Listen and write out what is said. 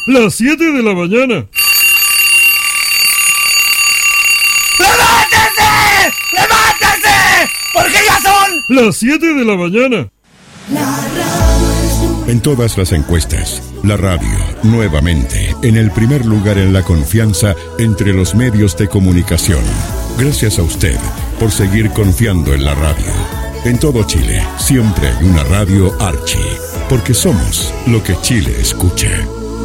Las 7 de la mañana. ¡Levántese! ¡Levántese! Porque ya son Las 7 de la mañana. En todas las encuestas, la radio, nuevamente, en el primer lugar en la confianza entre los medios de comunicación. Gracias a usted por seguir confiando en la radio. En todo Chile, siempre hay una radio Archi, porque somos lo que Chile escucha.